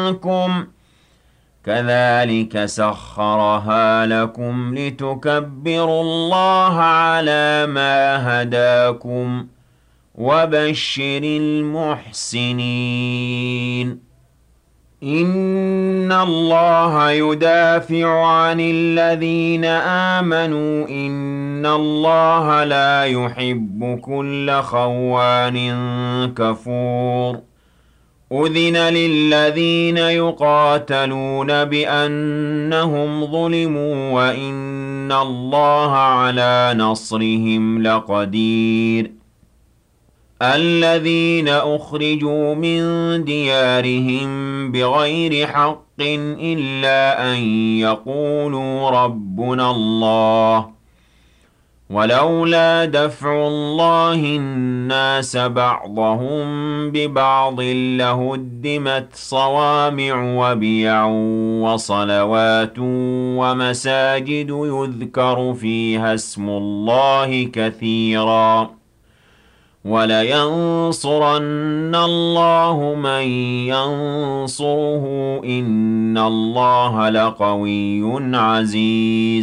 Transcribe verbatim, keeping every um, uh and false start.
منكم كذلك سخرها لكم لتكبروا الله على ما هداكم وبشر المحسنين إن الله يدافع عن الذين آمنوا إن الله لا يحب كل خوان كفور أذن للذين يقاتلون بأنهم ظلموا وإن الله على نصرهم لقدير الذين أخرجوا من ديارهم بغير حق إلا أن يقولوا ربنا الله ولولا دفع الله الناس بعضهم ببعض لهدمت صوامع وبيع وصلوات ومساجد يذكر فيها اسم الله كثيرا ولينصرن الله من ينصره إن الله لقوي عزيز